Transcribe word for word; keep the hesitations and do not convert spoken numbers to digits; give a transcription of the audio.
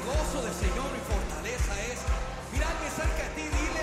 gozo del Señor mi fortaleza es. Mira que cerca de ti, dile.